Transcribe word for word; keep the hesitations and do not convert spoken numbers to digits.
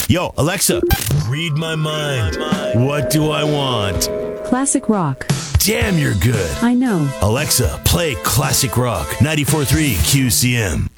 Yo, Alexa, read my mind. What do I want? Classic rock. Damn, you're good. I know. Alexa, play classic rock. ninety-four point three Q C M.